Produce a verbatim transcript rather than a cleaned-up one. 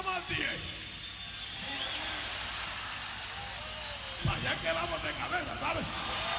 más diez. Para allá que vamos de cabeza, ¿sabes?